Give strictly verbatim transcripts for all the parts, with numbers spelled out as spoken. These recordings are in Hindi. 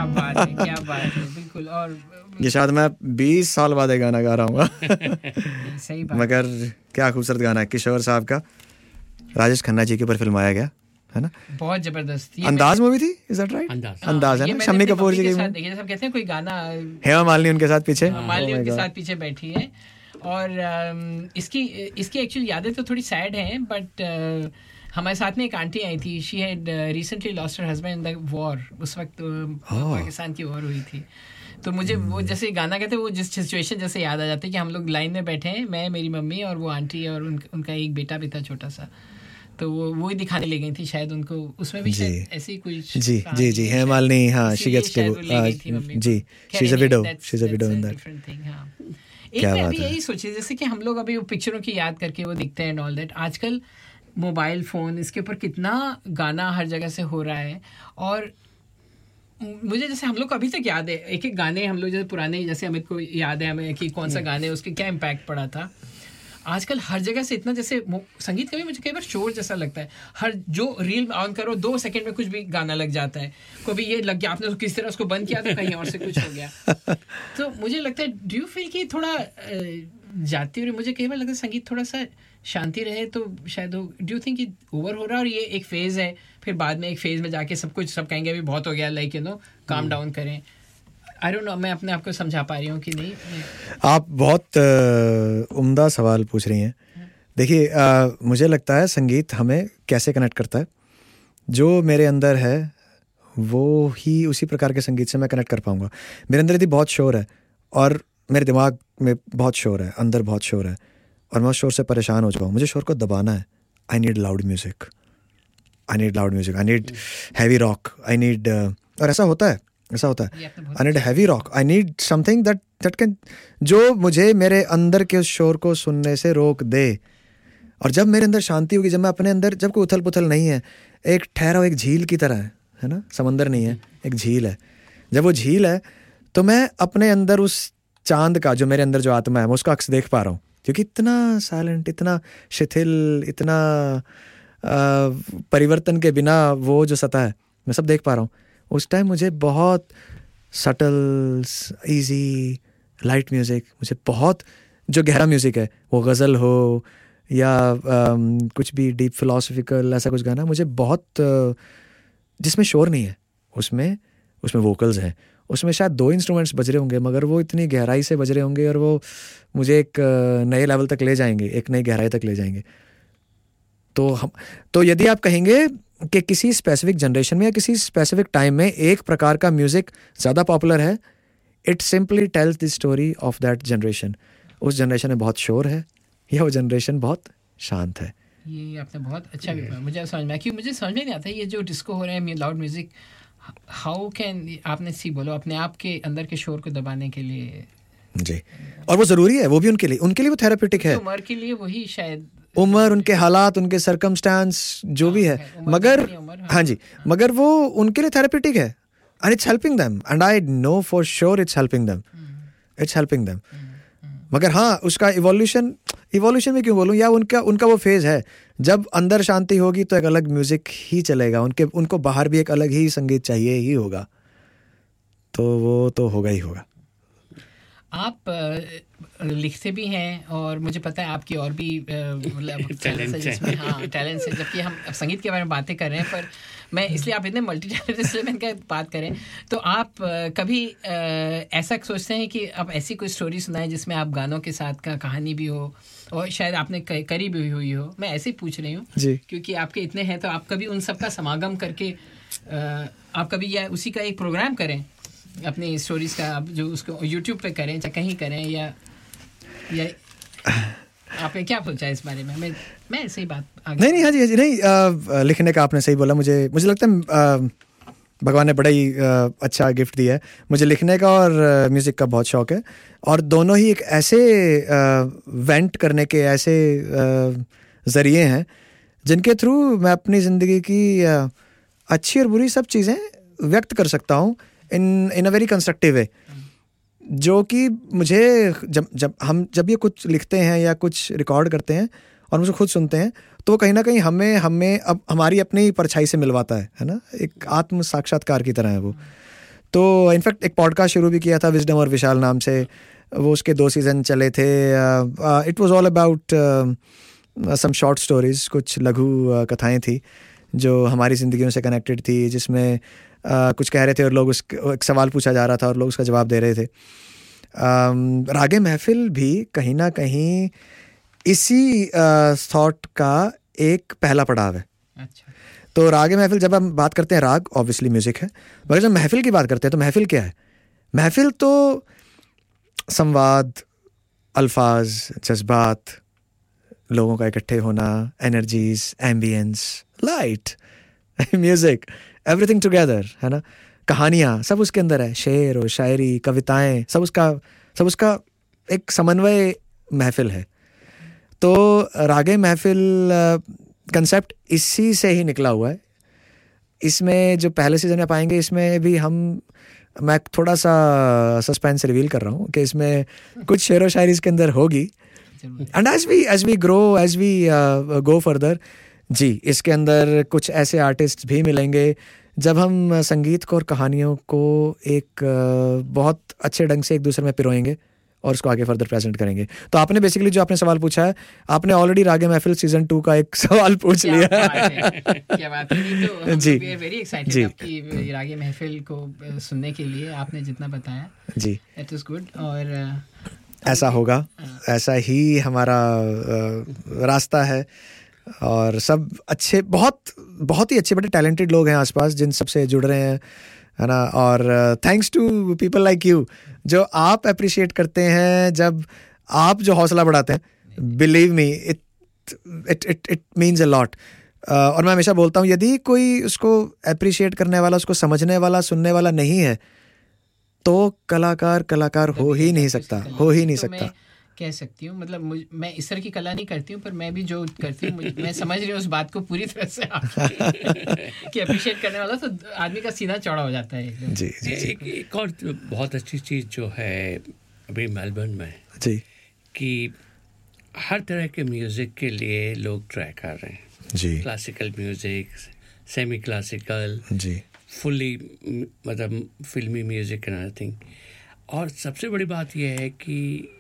बात है, क्या बात है, बिल्कुल। और ये शायद मैं बीस साल बाद ये गाना गा रहा हूँ सही बात, मगर क्या खूबसूरत गाना है किशोर साहब का, राजेश खन्ना जी के ऊपर फिल्माया गया है ना, बहुत जबरदस्त। अंदाज मूवी थी, इज दैट राइट? अंदाज अंदाज है ना, शम्मी कपूर जी की। देखिए सब कहते हैं कोई गाना, हेमा मालिनी उनके साथ पीछे, मालिनी उनके साथ पीछे बैठी है। और इसकी इसकी एक्चुअली यादें तो थोड़ी सैड हैं, बट हमारे साथ में एक आंटी आई थी, she had recently lost her husband in the war, उस वक्त पाकिस्तान की वॉर हुई थी। तो मुझे वो जैसे गाना कहते हैं, वो जिस सिचुएशन जैसे याद आ जाती है कि हम लोग लाइन में बैठे हैं, मैं, मेरी मम्मी और वो आंटी और उन, उनका एक बेटा भी था छोटा सा, तो वो वो ही दिखाने ले गई थी शायद उनको, उसमें भी शायद ऐसी कोई जी जी जी हेमा मालिनी, हाँ, she gets to ji, she is a window, she is a window in that. एक मैं अभी यही सोची, जैसे कि हम लोग अभी वो पिक्चरों की याद करके वो दिखते हैं एंड ऑल दैट, आजकल मोबाइल फ़ोन इसके ऊपर कितना गाना हर जगह से हो रहा है। और मुझे जैसे हम लोग को अभी तक याद है एक एक गाने, हम लोग जैसे पुराने, जैसे अमित को याद है हमें कि कौन सा गाने उसके क्या इम्पैक्ट पड़ा था। आजकल हर जगह से इतना, जैसे संगीत का भी मुझे कई बार शोर जैसा लगता है, हर जो रील ऑन करो दो सेकंड में कुछ भी गाना लग जाता है, कभी ये लग गया, आपने किस तरह उसको बंद किया तो कहीं और से कुछ हो गया। तो मुझे लगता है, डू यू फील कि थोड़ा जाती हो, मुझे कई बार लगता है संगीत थोड़ा सा शांति रहे तो शायद हो, डू यू थिंक ओवर हो रहा है और ये एक फेज है, फिर बाद में एक फेज में जाके सब कुछ सब कहेंगे अभी बहुत हो गया, like you know calm down करें। आई डोंट नो, मैं अपने आप को समझा पा रही हूँ कि नहीं। आप बहुत उम्दा सवाल पूछ रही हैं। देखिए, मुझे लगता है संगीत हमें कैसे कनेक्ट करता है, जो मेरे अंदर है वो ही उसी प्रकार के संगीत से मैं कनेक्ट कर पाऊंगा। मेरे अंदर यदि बहुत शोर है और मेरे दिमाग में बहुत शोर है, अंदर बहुत शोर है और मैं उस शोर से परेशान हो जाऊँ, मुझे शोर को दबाना है। I need loud music, I need loud music, I need heavy rock, I need, और ऐसा होता है, ऐसा होता है, I need heavy rock, I need something that that can, जो मुझे मेरे अंदर के उस शोर को सुनने से रोक दे। और जब मेरे अंदर शांति होगी, जब मैं अपने अंदर, जब कोई उथल पुथल नहीं है, एक ठहराव, एक झील की तरह है, है ना, समंदर नहीं है, एक झील है, जब वो झील है तो मैं अपने अंदर उस चांद का, जो मेरे अंदर जो आत्मा है, मैं उसका अक्स देख पा रहा हूँ, क्योंकि इतना साइलेंट, इतना शिथिल, इतना आ, परिवर्तन के बिना वो जो सतह है मैं सब देख पा रहा हूँ। उस टाइम मुझे बहुत सटल, इजी, लाइट म्यूज़िक, मुझे बहुत, जो गहरा म्यूज़िक है, वो गज़ल हो या आम, कुछ भी डीप फिलोसफिकल ऐसा कुछ गाना, मुझे बहुत, जिसमें शोर नहीं है, उसमें उसमें वोकल्स हैं, उसमें शायद दो इंस्ट्रूमेंट्स बज रहे होंगे मगर वो इतनी गहराई से बज रहे होंगे और वो मुझे एक नए लेवल तक ले जाएंगे, एक नई गहराई तक ले जाएंगे। तो हम तो यदि आप कहेंगे कि किसी स्पेसिफिक जनरेशन में या किसी स्पेसिफिक टाइम में एक प्रकार का म्यूज़िक ज़्यादा पॉपुलर है, it simply tells the story of that generation. उस जनरेशन में बहुत शोर है या वो जनरेशन बहुत शांत है। ये आपने बहुत अच्छा भी कहा, मुझे समझ में, क्योंकि मुझे समझ में नहीं आता ये जो डिस्को हो रहा है, लाउड म्यूजिक, हाउ कैन, आपने सी बोलो, अपने आप के अंदर के शोर को दबाने के लिए जी, और वो ज़रूरी है, वो भी उनके लिए, उनके लिए वो थेराप्यूटिक है, उम्र के लिए वही, शायद उम्र, उनके हालात, उनके सर्कमस्टांस जो भी है, मगर हाँ जी, मगर वो उनके लिए थेराप्यूटिक है, and it's helping them, and I know for sure it's helping them, it's helping them. मगर हाँ, उसका इवोल्यूशन, इवोल्यूशन में क्यों बोलूँ, या उनका उनका वो फेज़ है, जब अंदर शांति होगी तो एक अलग म्यूज़िक ही चलेगा, उनके उनको बाहर भी एक अलग ही संगीत चाहिए ही होगा, तो वो तो होगा ही होगा। आप लिखते भी हैं और मुझे पता है आपकी और भी मतलब टैलेंट है जिसमें, हाँ टैलेंट है, जबकि हम संगीत के बारे में बातें कर रहे हैं, पर मैं इसलिए, आप इतने मल्टी टैलेंट, इसलिए मैंने कहा बात करें। तो आप कभी ऐसा सोचते हैं कि आप ऐसी कोई स्टोरी सुनाएं जिसमें आप गानों के साथ का कहानी भी हो और शायद आपने करी भी हुई हो? मैं ऐसे ही पूछ रही हूँ क्योंकि आपके इतने हैं, तो आप कभी उन सब का समागम करके आप कभी या उसी का एक प्रोग्राम करें अपनी स्टोरीज का, आप जो उसको यूट्यूब पे करें, चाहे कहीं करें, या या आपने क्या सोचा इस बारे में? मैं मैं ऐसे ही बात आगे नहीं नहीं हाँ जी हाँ जी नहीं आ, लिखने का आपने सही बोला। मुझे मुझे लगता है आ, भगवान ने बड़ा ही आ, अच्छा गिफ्ट दिया है मुझे, लिखने का और म्यूज़िक का बहुत शौक है, और दोनों ही एक ऐसे वेंट करने के ऐसे ज़रिए हैं जिनके थ्रू मैं अपनी ज़िंदगी की आ, अच्छी और बुरी सब चीज़ें व्यक्त कर सकता हूँ इन इन अ वेरी कंस्ट्रक्टिव वे, जो कि मुझे जब जब हम जब ये कुछ लिखते हैं या कुछ रिकॉर्ड करते हैं और मुझे खुद सुनते हैं, तो कहीं ना कहीं हमें हमें अब हमारी अपनी परछाई से मिलवाता है है ना, एक आत्म साक्षात्कार की तरह है वो। तो इनफैक्ट एक पॉडकास्ट शुरू भी किया था विजडम और विशाल नाम से, वो उसके दो सीज़न चले थे. It was all about some short stories, कुछ लघु uh, कथाएं थी जो हमारी ज़िंदगियों से कनेक्टेड थी, जिसमें uh, कुछ कह रहे थे और लोग उस एक सवाल पूछा जा रहा था और लोग उसका जवाब दे रहे थे. um, रागे महफिल भी कहीं ना कहीं इसी थॉट uh, का एक पहला पड़ाव है. अच्छा. तो रागे महफिल, जब हम बात करते हैं राग ऑब्वियसली म्यूज़िक है, मगर जब महफिल की बात करते हैं तो महफिल क्या है? महफिल तो संवाद, अल्फाज, जज्बात, लोगों का इकट्ठे होना, energies, ambience, light, music, everything together, है ना. कहानियाँ सब उसके अंदर है, शेर और शायरी, कविताएं, सब उसका सब उसका एक समन्वय महफिल है. तो रागे महफिल कंसेप्ट इसी से ही निकला हुआ है. इसमें जो पहले सीजन में पाएंगे, इसमें भी हम, मैं थोड़ा सा सस्पेंस रिवील कर रहा हूँ कि इसमें कुछ शेर व शायरी इसके अंदर होगी. And as we as we grow, as we go further, जी, इसके अंदर कुछ ऐसे आर्टिस्ट भी मिलेंगे जब हम संगीत को और कहानियों को एक uh, बहुत अच्छे ढंग से एक दूसरे में पिरोएंगे और उसको आगे फर्दर प्रेजेंट करेंगे. तो आपने बेसिकली जो आपने सवाल पूछा है, आपने ऑलरेडी रागे महफिल सीजन टू का एक सवाल पूछ लिया. क्या बात है. तो जी, वी आर वेरी एक्साइटेड आपकी रागे महफिल को सुनने के लिए. आपने जितना बताया जी, इट वाज गुड. और ऐसा होगा, ऐसा ही हमारा रास्ता है. और सब अच्छे, बहुत बहुत ही अच्छे बड़े टैलेंटेड लोग हैं आसपास जिन सबसे जुड़ रहे हैं, है ना. और thanks to people like you, जो आप अप्रिशिएट करते हैं, जब आप जो हौसला बढ़ाते हैं, believe me, it it it it means a lot. और मैं हमेशा बोलता हूँ, यदि कोई उसको अप्रिशिएट करने वाला, उसको समझने वाला, सुनने वाला नहीं है, तो कलाकार कलाकार हो ही नहीं सकता, हो ही नहीं सकता. कह सकती हूँ, मतलब मुझ, मैं इस तरह की कला नहीं करती हूँ, पर मैं भी जो करती हूँ, मैं समझ रही हूँ उस बात को पूरी तरह से कि अप्रिशिएट करने वाला तो आदमी का सीना चौड़ा हो जाता है. जी जी, जी. एक, एक और बहुत अच्छी चीज़ जो है अभी मेलबर्न में जी, कि हर तरह के म्यूज़िक के लिए लोग ट्राई कर रहे हैं जी. क्लासिकल म्यूज़िक, सेमी क्लासिकल जी, फुल्ली मतलब फिल्मी म्यूज़िक एंड एवरीथिंग. और सबसे बड़ी बात यह है कि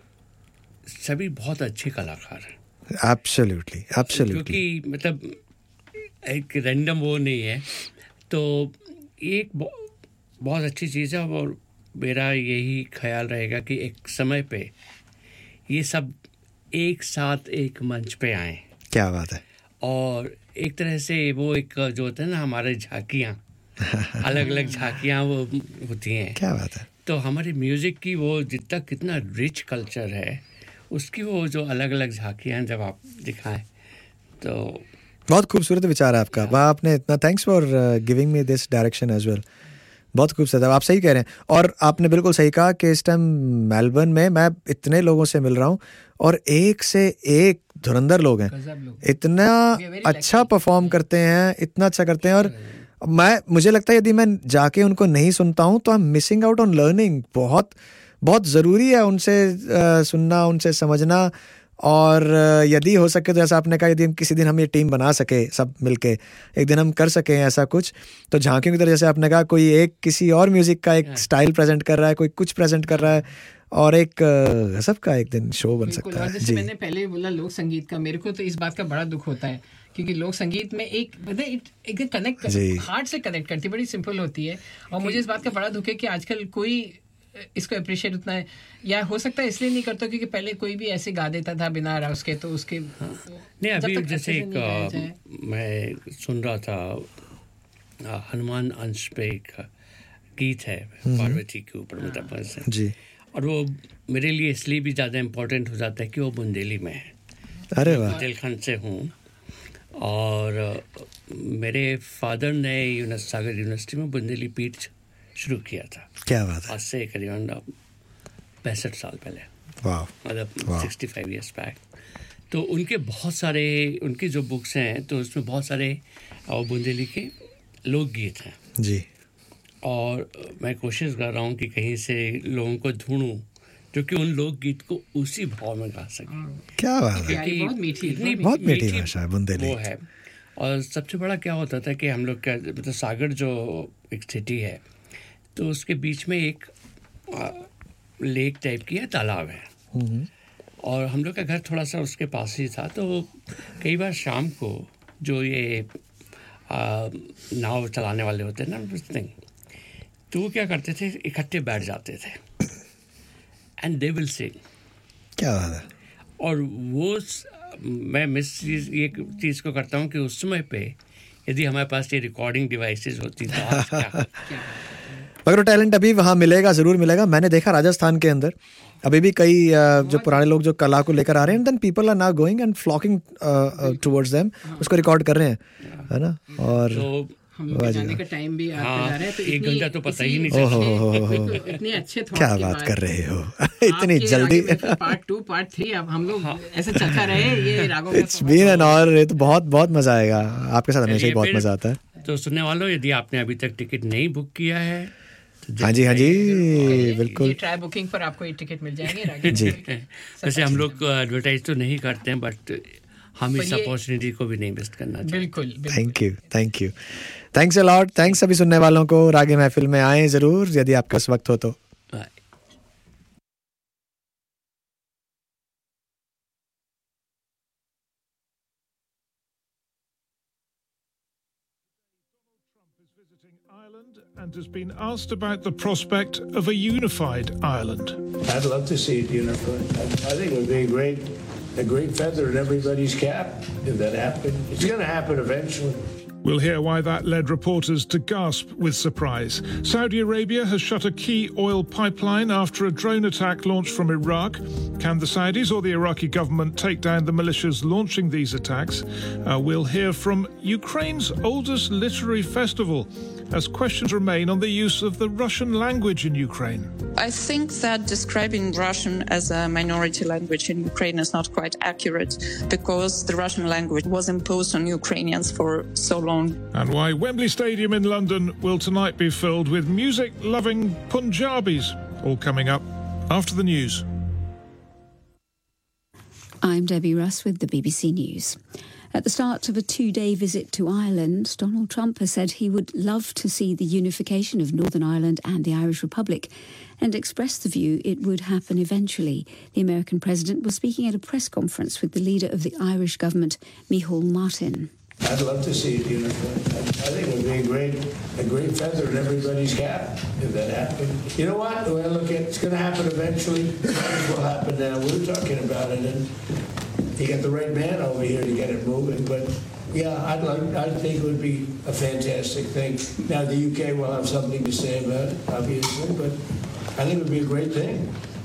सभी बहुत अच्छे कलाकार हैं. Absolutely, absolutely. क्योंकि मतलब एक रैंडम वो नहीं है. तो एक बहुत अच्छी चीज़ है. और मेरा यही ख्याल रहेगा कि एक समय पे ये सब एक साथ एक मंच पे आए. क्या बात है. और एक तरह से वो एक जो होता है ना, हमारे झांकियाँ, अलग अलग झांकियाँ वो होती हैं. क्या बात है. तो हमारे म्यूज़िक की वो जितना कितना रिच कल्चर है, उसकी वो जो अलग अलग झांकियाँ जब आप दिखाएं, तो बहुत खूबसूरत विचार है आपका. वाह, आपने इतना, thanks for giving me this direction as well. बहुत खूबसूरत है. आप सही कह रहे हैं. और आपने बिल्कुल सही कहा कि इस टाइम मेलबर्न में मैं इतने लोगों से मिल रहा हूँ और एक से एक धुरंधर लोग हैं, इतना अच्छा परफॉर्म करते हैं, इतना अच्छा करते हैं. और मैं, मुझे लगता है यदि मैं जाके उनको नहीं सुनता हूँ तो I am missing out on learning. बहुत बहुत ज़रूरी है उनसे uh, सुनना, उनसे समझना. और uh, यदि हो सके तो जैसा आपने कहा, यदि हम किसी दिन हम ये टीम बना सके, सब मिलके एक दिन हम कर सकें ऐसा कुछ, तो झांकियों की तरह, जैसे आपने कहा, कोई एक किसी और म्यूज़िक का एक स्टाइल प्रेजेंट कर रहा है, कोई कुछ प्रेजेंट कर रहा है, और एक गजब का एक दिन शो बन सकता है. जैसे मैंने पहले बोला लोक संगीत का, मेरे को तो इस बात का बड़ा दुख होता है क्योंकि लोक संगीत में एक एक कनेक्ट, हार्ट से कनेक्ट करती है, बड़ी सिंपल होती है. और मुझे इस बात का बड़ा दुख है कि आजकल कोई इसको अप्रिशिएट उतना है, या हो सकता है इसलिए नहीं करता क्योंकि पहले कोई भी ऐसे गा देता था बिना राग के, तो उसके हाँ. नहीं, अभी जैसे एक मैं सुन रहा था, हनुमान अंश पे एक गीत है पार्वती के ऊपर, मतलब जी. और वो मेरे लिए इसलिए भी ज़्यादा इम्पोर्टेंट हो जाता है कि वो बुंदेली में है. अरे वाह. बुंदेलखंड से हूँ. और मेरे फादर ने यूनिवर्सिटी, सागर यूनिवर्सिटी में बुंदेली पीठ शुरू किया था. क्या बात है. आज से करीबन पैंसठ साल पहले. वाह. मतलब सिक्सटी फाइव ईयर्स बैक. तो उनके बहुत सारे, उनकी जो बुक्स हैं तो उसमें बहुत सारे बुंदेली के लोकगीत हैं जी. और मैं कोशिश कर रहा हूँ कि कहीं से लोगों को ढूंढूं जो कि उन लोकगीत को उसी भाव में गा सकें. क्या बात है. बहुत मीठी, बहुत मीठी भाषा है बुंदेली. वो है. और सबसे बड़ा क्या होता था कि हम लोग का मतलब सागर जो एक सिटी है, तो उसके बीच में एक लेक टाइप की है, तालाब है, और हम लोग का घर थोड़ा सा उसके पास ही था। तो कई बार शाम को जो ये आ, नाव चलाने वाले होते हैं ना, तो वो क्या करते थे, इकट्ठे बैठ जाते थे एंड दे विल सिंग। क्या बात है। और वो मैं मिस चीज़ ये चीज़ को करता हूँ कि उस समय पे यदि हमारे पास ये रिकॉर्डिंग डिवाइसेस होती तो आज क्या मगर टैलेंट अभी वहाँ मिलेगा, ज़रूर मिलेगा। मैंने देखा राजस्थान के अंदर अभी भी कई जो पुराने लोग जो कला को लेकर आ रहे हैं, then people are now going and flocking towards them, उसको रिकॉर्ड कर रहे हैं, है ना। और तो हम लोग जाने का टाइम भी आता जा रहा है, तो एक घंटा तो पता ही नहीं चलता। इतने अच्छे थॉट्स क्या बात कर रहे हो इतनी जल्दी। पार्ट टू पार्ट थ्री अब हम लोग ऐसे चलता रहे ये रागों का। It's been an honour. ये तो बहुत बहुत मजा आएगा आपके साथ, हमेशा ही बहुत मजा आता है। तो सुनने वालों, यदि आपने अभी तक टिकट नहीं बुक किया है, हाँ जी हाँ जी बिल्कुल, ट्राई बुकिंग पर आपको ये टिकट मिल जाएंगे जी। वैसे हम लोग एडवर्टाइज तो नहीं करते हैं, बट हम इस अपॉर्चुनिटी को भी नहीं मिस करना चाहिए। बिल्कुल। Thank you thank you thanks a lot. Thanks सभी सुनने वालों को। रागे महफिल में आए जरूर यदि आपका इस वक्त हो तो। Ireland and has been asked about the prospect of a unified Ireland. I'd love to see it unified. I think it would be a great, a great feather in everybody's cap if that happened. It's going to happen eventually. We'll hear why that led reporters to gasp with surprise. Saudi Arabia has shut a key oil pipeline after a drone attack launched from Iraq. Can the Saudis or the Iraqi government take down the militias launching these attacks? Uh, we'll hear from Ukraine's oldest literary festival, as questions remain on the use of the Russian language in Ukraine. I think that describing Russian as a minority language in Ukraine is not quite accurate, because the Russian language was imposed on Ukrainians for so long. And why Wembley Stadium in London will tonight be filled with music-loving Punjabis. All coming up after the news. I'm Debbie Russ with the B B C News. At the start of a two-day visit to Ireland, Donald Trump has said he would love to see the unification of Northern Ireland and the Irish Republic, and expressed the view it would happen eventually. The American president was speaking at a press conference with the leader of the Irish government, Micheál Martin. I'd love to see it unified. I think it would be a great, a great feather in everybody's cap if that happened. You know what? The way I look at it, it's going to happen eventually. It will happen now. We're talking about it, and you got the right man over here to get it moving. But yeah, I'd like. I think it would be a fantastic thing. Now the U K will have something to say about it, obviously, but I think it would be a great thing.